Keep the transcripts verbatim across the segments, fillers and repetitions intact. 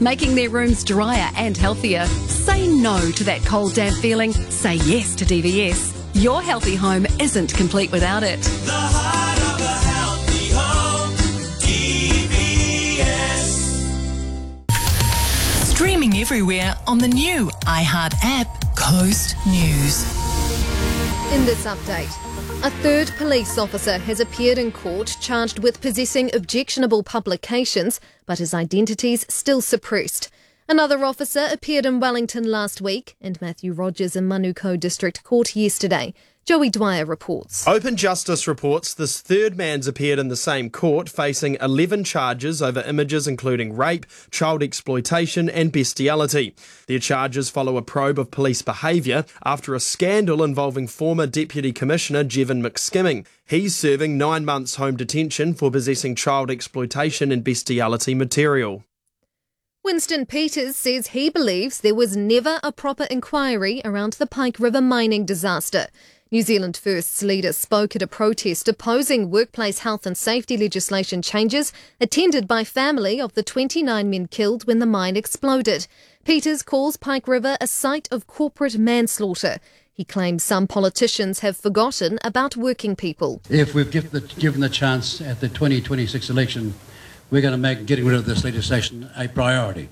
making their rooms drier and healthier. Say no to that cold, damp feeling. Say yes to D V S. Your healthy home isn't complete without it. The heart of a healthy home, D V S. Streaming everywhere on the new iHeart app, Coast News. In this update, a third police officer has appeared in court charged with possessing objectionable publications, but his identity's still suppressed. Another officer appeared in Wellington last week and Matthew Rogers in Manukau District Court yesterday. Joey Dwyer reports. Open Justice reports this third man's appeared in the same court, facing eleven charges over images including rape, child exploitation and bestiality. Their charges follow a probe of police behaviour after a scandal involving former Deputy Commissioner Jevon McSkimming. He's serving nine months home detention for possessing child exploitation and bestiality material. Winston Peters says he believes there was never a proper inquiry around the Pike River mining disaster. New Zealand First's leader spoke at a protest opposing workplace health and safety legislation changes attended by family of the twenty-nine men killed when the mine exploded. Peters calls Pike River a site of corporate manslaughter. He claims some politicians have forgotten about working people. If we've given the, given the chance at the twenty twenty-six election, we're going to make getting rid of this legislation a priority.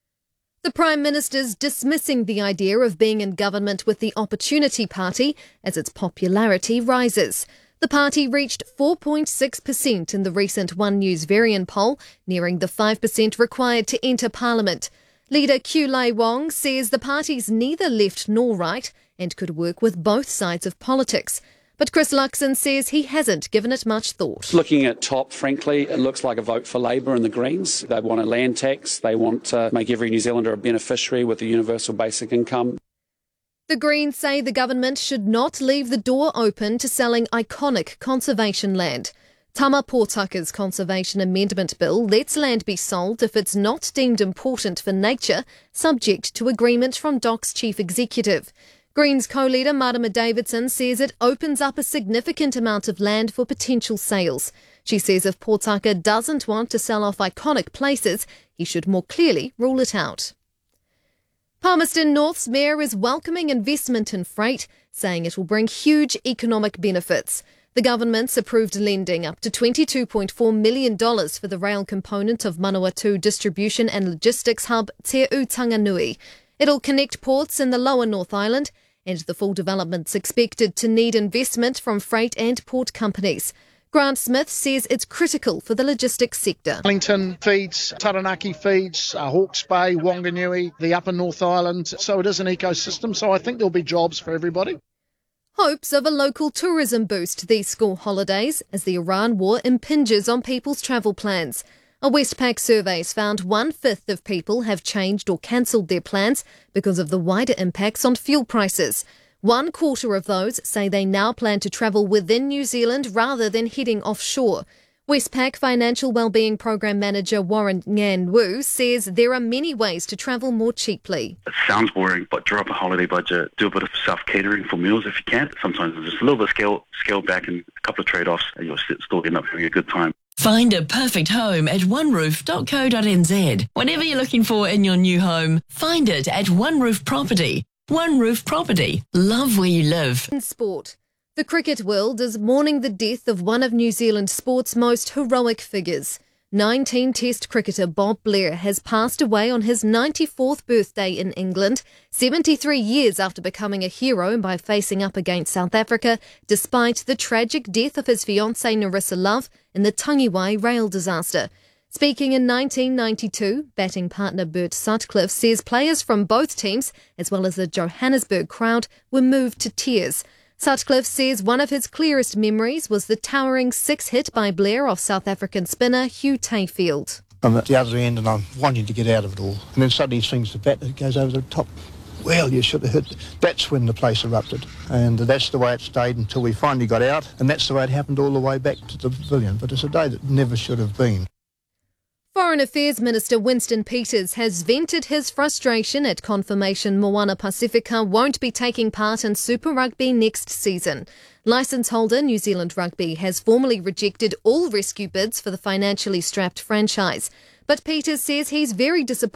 The Prime Minister's dismissing the idea of being in government with the Opportunity Party as its popularity rises. The party reached four point six percent in the recent One News Varian poll, nearing the five percent required to enter Parliament. Leader Q Lai Wong says the party's neither left nor right and could work with both sides of politics. But Chris Luxon says he hasn't given it much thought. Looking at top, frankly, it looks like a vote for Labour and the Greens. They want a land tax. They want to make every New Zealander a beneficiary with a universal basic income. The Greens say the government should not leave the door open to selling iconic conservation land. Tama Pōtaka's Conservation Amendment Bill lets land be sold if it's not deemed important for nature, subject to agreement from D O C's chief executive. Greens co-leader Marama Davidson says it opens up a significant amount of land for potential sales. She says if Pōtaka doesn't want to sell off iconic places, he should more clearly rule it out. Palmerston North's mayor is welcoming investment in freight, saying it will bring huge economic benefits. The government's approved lending up to twenty-two point four million dollars for the rail component of Manawatu distribution and logistics hub Te Utanganui. It'll connect ports in the lower North Island, and the full development's expected to need investment from freight and port companies. Grant Smith says it's critical for the logistics sector. Wellington feeds, Taranaki feeds, uh, Hawke's Bay, Wanganui, the upper North Island, so it is an ecosystem, so I think there'll be jobs for everybody. Hopes of a local tourism boost these school holidays as the Iran war impinges on people's travel plans. A Westpac survey's found one-fifth of people have changed or cancelled their plans because of the wider impacts on fuel prices. One quarter of those say they now plan to travel within New Zealand rather than heading offshore. Westpac Financial Wellbeing Program Manager Warren Ngan Wu says there are many ways to travel more cheaply. It sounds boring, but drop a holiday budget, do a bit of self-catering for meals if you can. Sometimes it's just a little bit scale, scale back and a couple of trade-offs and you'll still end up having a good time. Find a perfect home at one roof dot co dot n z. Whatever you're looking for in your new home, find it at One Roof Property. One Roof Property. Love where you live. In sport, the cricket world is mourning the death of one of New Zealand sport's most heroic figures. nineteen-test cricketer Bob Blair has passed away on his ninety-fourth birthday in England, seventy-three years after becoming a hero by facing up against South Africa, despite the tragic death of his fiancée Narissa Love in the Tangiwai rail disaster. Speaking in nineteen ninety-two, batting partner Bert Sutcliffe says players from both teams, as well as the Johannesburg crowd, were moved to tears. Sutcliffe says one of his clearest memories was the towering six hit by Blair off South African spinner Hugh Tayfield. I'm at the other end and I'm wanting to get out of it all. And then suddenly he swings the bat and it goes over the top. Well, you should have hit. That's when the place erupted. And that's the way it stayed until we finally got out. And that's the way it happened all the way back to the pavilion. But it's a day that never should have been. Foreign Affairs Minister Winston Peters has vented his frustration at confirmation Moana Pacifica won't be taking part in Super Rugby next season. Licence holder New Zealand Rugby has formally rejected all rescue bids for the financially strapped franchise. But Peters says he's very disappointed